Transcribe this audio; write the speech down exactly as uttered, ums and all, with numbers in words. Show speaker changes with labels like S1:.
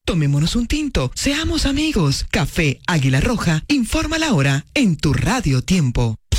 S1: Tomémonos un tinto, seamos amigos. Café Águila Roja, informa la hora en tu Radio Tiempo.